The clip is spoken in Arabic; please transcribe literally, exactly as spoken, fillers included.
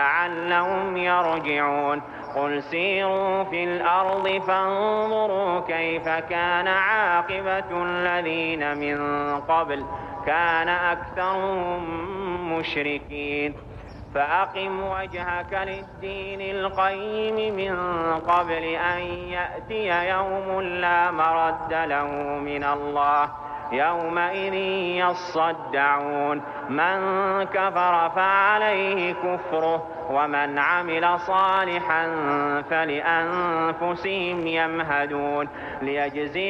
لعلهم يرجعون قل سيروا في الأرض فانظروا كيف كان عاقبة الذين من قبل كان أكثرهم مشركين فأقم وجهك للدين القيم من قبل أن يأتي يوم لا مرد له من الله يومئذ يصدعون من كفر فعليه كفره ومن عمل صالحا فلأنفسهم يمهدون ليجزي